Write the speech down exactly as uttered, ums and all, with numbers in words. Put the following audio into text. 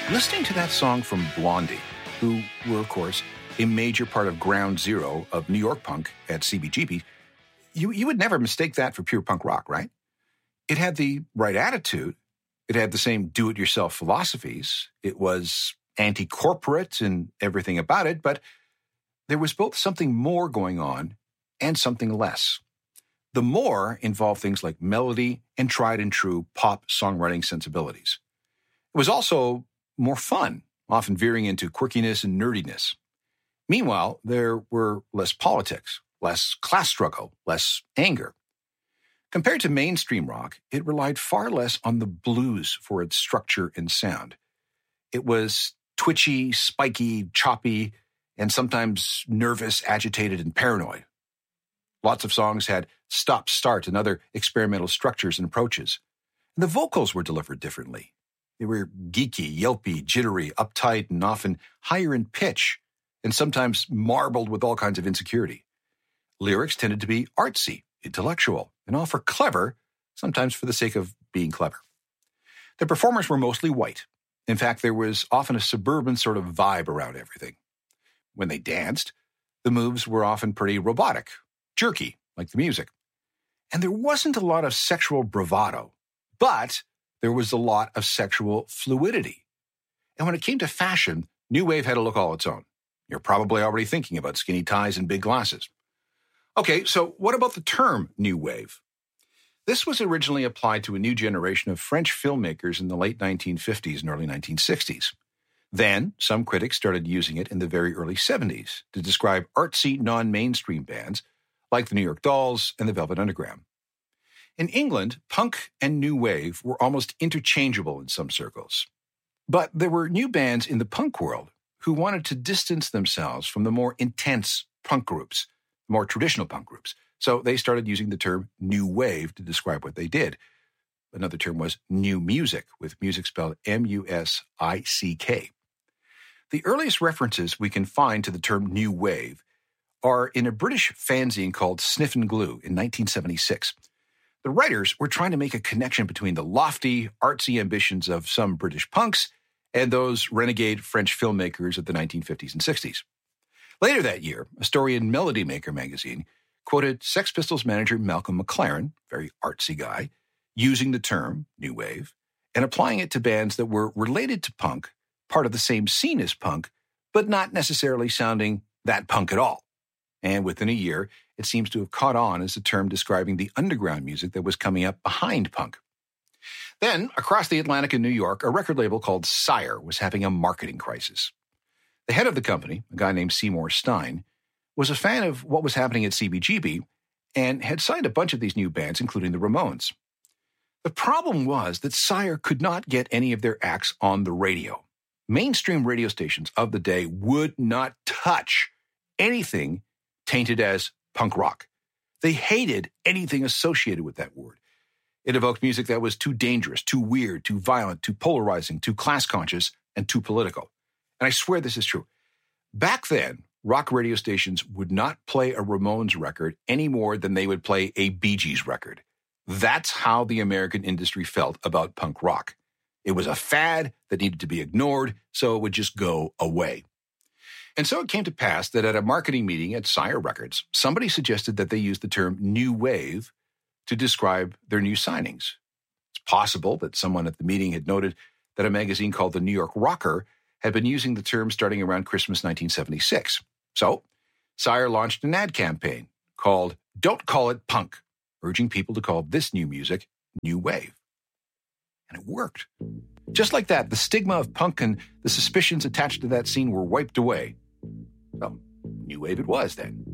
Listening to that song from Blondie, who were, of course, a major part of ground zero of New York punk at C B G B, you, you would never mistake that for pure punk rock, right? It had the right attitude. It had the same do-it-yourself philosophies. It was anti-corporate and everything about it, but there was both something more going on and something less. The more involved things like melody and tried-and-true pop songwriting sensibilities. It was also more fun, often veering into quirkiness and nerdiness. Meanwhile, there were less politics, less class struggle, less anger. Compared to mainstream rock, it relied far less on the blues for its structure and sound. It was twitchy, spiky, choppy, and sometimes nervous, agitated, and paranoid. Lots of songs had stop-start and other experimental structures and approaches. And the vocals were delivered differently. They were geeky, yelpy, jittery, uptight, and often higher in pitch, and sometimes marbled with all kinds of insecurity. Lyrics tended to be artsy, intellectual, and often clever, sometimes for the sake of being clever. The performers were mostly white. In fact, there was often a suburban sort of vibe around everything. When they danced, the moves were often pretty robotic, jerky, like the music. And there wasn't a lot of sexual bravado, but there was a lot of sexual fluidity. And when it came to fashion, New Wave had a look all its own. You're probably already thinking about skinny ties and big glasses. Okay, so what about the term New Wave? This was originally applied to a new generation of French filmmakers in the late nineteen fifties and early nineteen sixties. Then, some critics started using it in the very early seventies to describe artsy, non-mainstream bands like the New York Dolls and the Velvet Underground. In England, punk and new wave were almost interchangeable in some circles. But there were new bands in the punk world who wanted to distance themselves from the more intense punk groups, more traditional punk groups. So they started using the term new wave to describe what they did. Another term was new music, with music spelled M U S I C K. The earliest references we can find to the term new wave are in a British fanzine called Sniffin' Glue in nineteen seventy-six. The writers were trying to make a connection between the lofty, artsy ambitions of some British punks and those renegade French filmmakers of the nineteen fifties and sixties. Later that year, a story in Melody Maker magazine quoted Sex Pistols manager Malcolm McLaren, very artsy guy, using the term new wave and applying it to bands that were related to punk, part of the same scene as punk, but not necessarily sounding that punk at all. And within a year, it seems to have caught on as a term describing the underground music that was coming up behind punk. Then, across the Atlantic in New York, a record label called Sire was having a marketing crisis. The head of the company, a guy named Seymour Stein, was a fan of what was happening at C B G B and had signed a bunch of these new bands, including the Ramones. The problem was that Sire could not get any of their acts on the radio. Mainstream radio stations of the day would not touch anything tainted as punk rock. They hated anything associated with that word. It evoked music that was too dangerous, too weird, too violent, too polarizing, too class-conscious, and too political. And I swear this is true. Back then, rock radio stations would not play a Ramones record any more than they would play a Bee Gees record. That's how the American industry felt about punk rock. It was a fad that needed to be ignored, so it would just go away. And so it came to pass that at a marketing meeting at Sire Records, somebody suggested that they use the term new wave to describe their new signings. It's possible that someone at the meeting had noted that a magazine called the New York Rocker had been using the term starting around Christmas nineteen seventy-six. So, Sire launched an ad campaign called Don't Call It Punk, urging people to call this new music new wave. And it worked. Just like that, the stigma of punk and the suspicions attached to that scene were wiped away. So, new wave it was then.